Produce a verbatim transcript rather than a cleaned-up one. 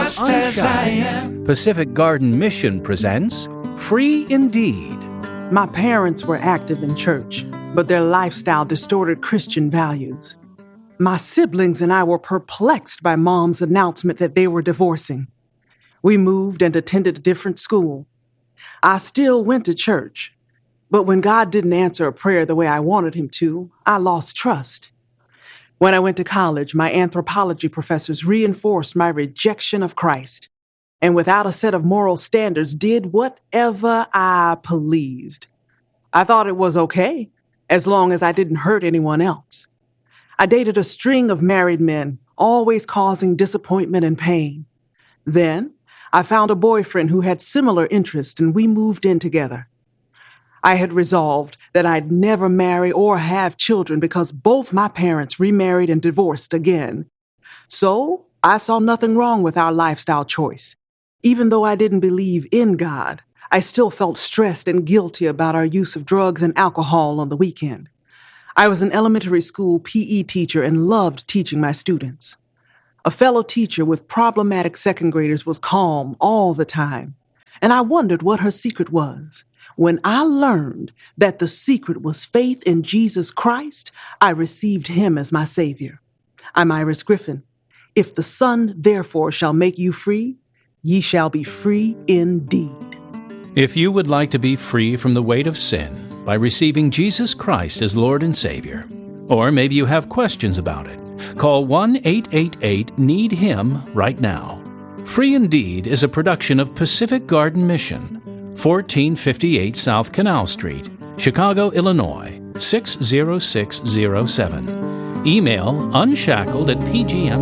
just as I am. Pacific Garden Mission presents Free Indeed. My parents were active in church, but their lifestyle distorted Christian values. My siblings and I were perplexed by Mom's announcement that they were divorcing. We moved and attended a different school. I still went to church, but when God didn't answer a prayer the way I wanted him to, I lost trust. When I went to college, my anthropology professors reinforced my rejection of Christ, and without a set of moral standards, did whatever I pleased. I thought it was okay, as long as I didn't hurt anyone else. I dated a string of married men, always causing disappointment and pain. Then, I found a boyfriend who had similar interests, and we moved in together. I had resolved that I'd never marry or have children because both my parents remarried and divorced again. So, I saw nothing wrong with our lifestyle choice. Even though I didn't believe in God, I still felt stressed and guilty about our use of drugs and alcohol on the weekend. I was an elementary school P E teacher and loved teaching my students. A fellow teacher with problematic second graders was calm all the time, and I wondered what her secret was. When I learned that the secret was faith in Jesus Christ, I received him as my Savior. I'm Iris Griffin. If the Son, therefore, shall make you free, ye shall be free indeed. If you would like to be free from the weight of sin by receiving Jesus Christ as Lord and Savior, or maybe you have questions about it, call one eight eight eight need him right now. Free Indeed is a production of Pacific Garden Mission, fourteen fifty-eight South Canal Street, Chicago, Illinois, six zero six zero seven. Email unshackled at p g m